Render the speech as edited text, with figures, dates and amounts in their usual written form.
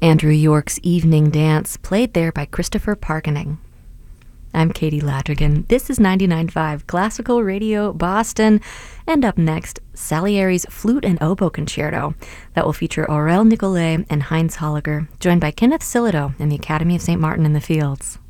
Andrew York's Evening Dance, played there by Christopher Parkening. I'm Katie Ladrigan. This is 99.5 Classical Radio Boston. And up next, Salieri's Flute and Oboe Concerto that will feature Aurel Nicolet and Heinz Holliger, joined by Kenneth Sillito and the Academy of St. Martin in the Fields.